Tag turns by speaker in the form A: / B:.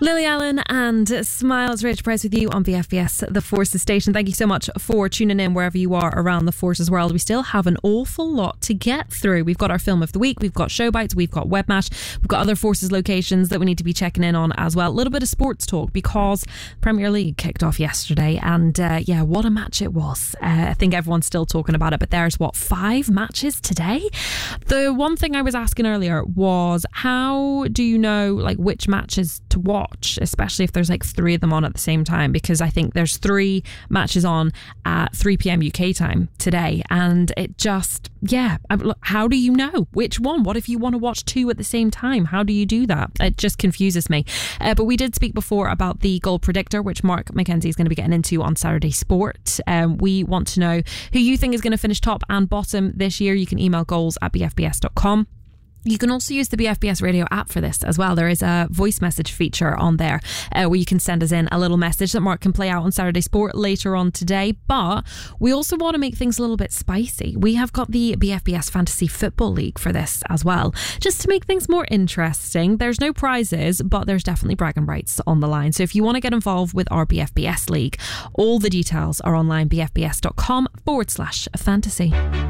A: Lily Allen and Smiles. Rachel Price with you on BFBS, the Forces station. Thank you so much for tuning in wherever you are around the Forces world. We still have an awful lot to get through. We've got our film of the week, we've got show bites, we've got Webmatch, we've got other Forces locations that we need to be checking in on as well. A little bit of sports talk because Premier League kicked off yesterday, and what a match it was. I think everyone's still talking about it, but there's 5 matches today. The one thing I was asking earlier was, how do you know which matches to watch, especially if there's 3 of them on at the same time? Because I think there's 3 matches on at 3 p.m. UK time today, and it just, how do you know which one? What if you want to watch 2 at the same time? How do you do that? It just confuses me. But we did speak before about the goal predictor, which Mark Mackenzie is going to be getting into on Saturday Sport. We want to know who you think is going to finish top and bottom this year. You can email goals@bfbs.com. You can also use the BFBS radio app for this as well. There is a voice message feature on there where you can send us in a little message that Mark can play out on Saturday Sport later on today. But we also want to make things a little bit spicy. We have got the BFBS Fantasy Football League for this as well, just to make things more interesting. There's no prizes, but there's definitely bragging rights on the line. So if you want to get involved with our BFBS League, all the details are online, bfbs.com/fantasy.